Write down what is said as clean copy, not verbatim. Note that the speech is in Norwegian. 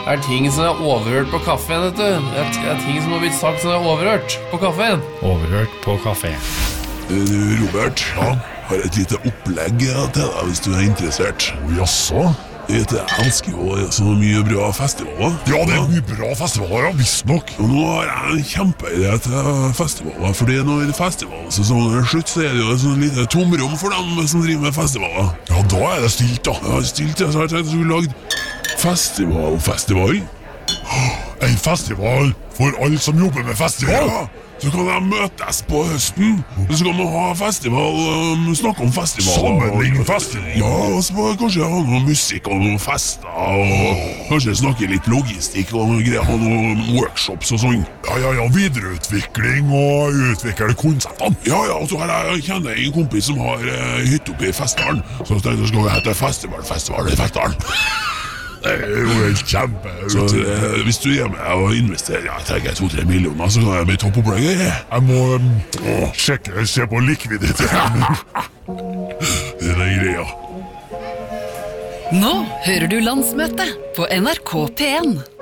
ting som overhørt på kaffen, vet du. Det ting som har blitt sagt som overhørt på kaffen. Overhørt på kafé. Robert, har et lite opplegg til deg hvis du interessert. Jaså? Jeg elsker jo så mye bra festivaler. Ja, det mye bra festivaler, visst nok. Og nå har jeg en kjempeidé til festivaler, fordi når festivalsesongen slutt, så det jo et sånn lite tomrom for dem som driver med festivaler. Ja, da det stilt da. Ja, stilt, så har jeg tenkt at du skulle lagd festival. En festival for alle som jobber med festival? Ja, så kan de møtes på høsten, så kan man ha festival, snakke om festival. Sammenligne festival? Ja, og så kanskje ha noe musikk og noen fester, og kanskje snakke litt logistikk og noe greier, ha noen workshops og sånn. Ja, videreutvikling og utvikle konseptene. Ja, og så kjenner jeg en kompis som har hytte oppe i Festdalen, så jeg tenkte skal vi hete Festival i Festdalen. Det jo helt kjempe. Så hvis du gir meg å investere, jeg tenker 2-3 millioner, så kan jeg bli toppopplegger. Jeg må se på likviditeten. Det greia. Nå hører du Landsmøte på NRK P1.